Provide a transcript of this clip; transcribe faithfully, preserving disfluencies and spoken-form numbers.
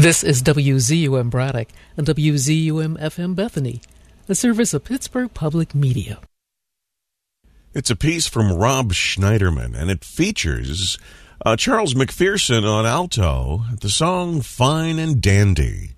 This is W Z U M Braddock and W Z U M F M Bethany, a service of Pittsburgh Public Media. It's a piece from Rob Schneiderman, and it features uh, Charles McPherson on alto, the song Fine and Dandy.